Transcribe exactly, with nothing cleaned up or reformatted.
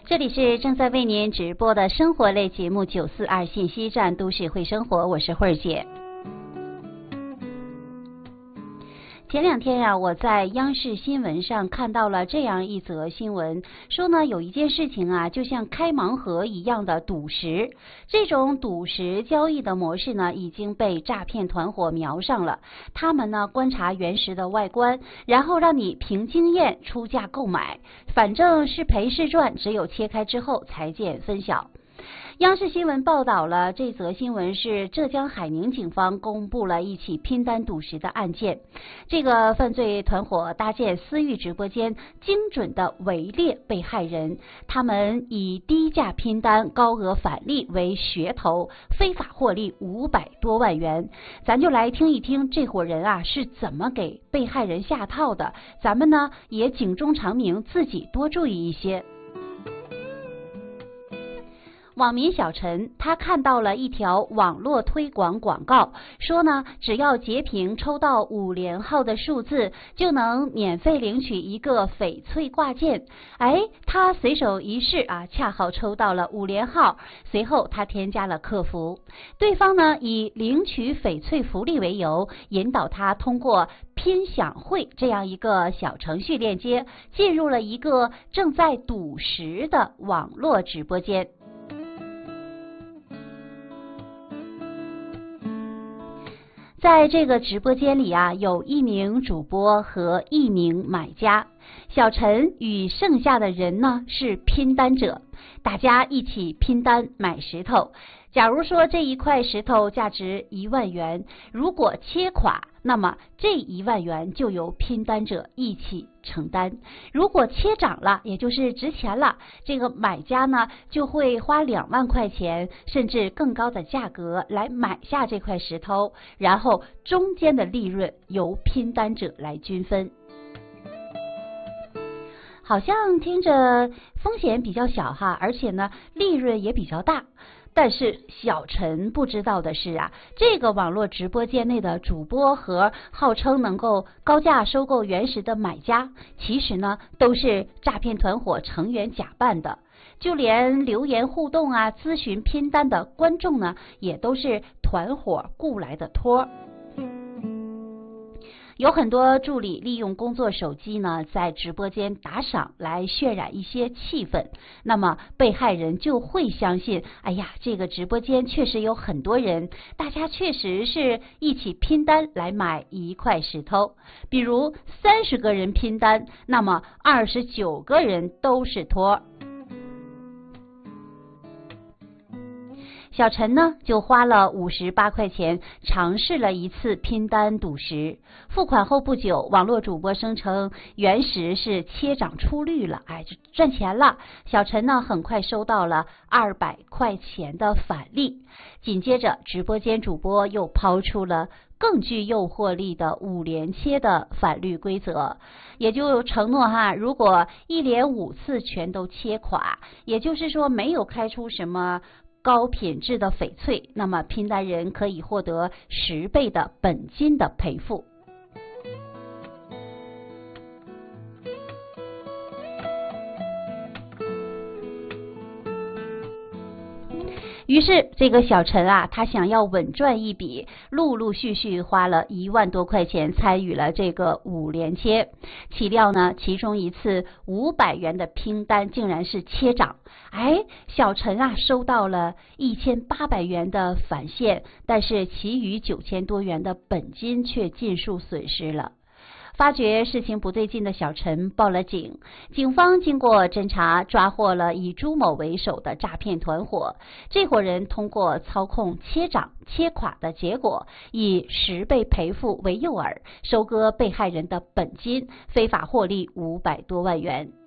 这里是正在为您直播的生活类节目九四二信息站都市会生活，我是慧儿姐。前两天呀、啊，我在央视新闻上看到了这样一则新闻，说呢有一件事情啊，就像开盲盒一样的赌石。这种赌石交易的模式呢，已经被诈骗团伙瞄上了。他们呢观察原石的外观，然后让你凭经验出价购买，反正是赔是赚，只有切开之后才见分晓。央视新闻报道了这则新闻，是浙江海宁警方公布了一起拼单赌石的案件。这个犯罪团伙搭建私域直播间，精准的围猎被害人。他们以低价拼单、高额返利为噱头，非法获利五百多万元。咱就来听一听这伙人啊是怎么给被害人下套的。咱们呢也警钟长鸣，自己多注意一些。网民小陈他看到了一条网络推广广告，说呢只要截屏抽到五连号的数字，就能免费领取一个翡翠挂件。哎，他随手一试啊，恰好抽到了五连号。随后他添加了客服，对方呢以领取翡翠福利为由，引导他通过拼享会这样一个小程序链接，进入了一个正在赌石的网络直播间。在这个直播间里啊，有一名主播和一名买家。小陈与剩下的人呢是拼单者，大家一起拼单买石头。假如说这一块石头价值一万元，如果切垮，那么这一万元就由拼单者一起承担。如果切涨了，也就是值钱了，这个买家呢就会花两万块钱甚至更高的价格来买下这块石头，然后中间的利润由拼单者来均分。好像听着风险比较小哈，而且呢利润也比较大。但是小陈不知道的是啊，这个网络直播间内的主播和号称能够高价收购原石的买家，其实呢都是诈骗团伙成员假扮的。就连留言互动啊、咨询拼单的观众呢，也都是团伙雇来的托。有很多助理利用工作手机呢，在直播间打赏来渲染一些气氛，那么被害人就会相信，哎呀，这个直播间确实有很多人，大家确实是一起拼单来买一块石头。比如三十个人拼单，那么二十九个人都是托。小陈呢就花了五十八块钱尝试了一次拼单赌石，付款后不久，网络主播声称原石是切涨出绿了，哎，就赚钱了。小陈呢很快收到了二百块钱的返利。紧接着直播间主播又抛出了更具诱惑力的五连切的返利规则，也就承诺哈，如果一连五次全都切垮，也就是说没有开出什么高品质的翡翠，那么拼单人可以获得十倍的本金的赔付。于是这个小陈啊，他想要稳赚一笔，陆陆续续花了一万多块钱参与了这个五连切。岂料呢，其中一次五百元的拼单竟然是切涨，哎，小陈啊收到了一千八百元的返现，但是其余九千多元的本金却尽数损失了。发觉事情不对劲的小陈报了警，警方经过侦查，抓获了以朱某为首的诈骗团伙。这伙人通过操控切涨切垮的结果，以十倍赔付为诱饵，收割被害人的本金，非法获利五百多万元。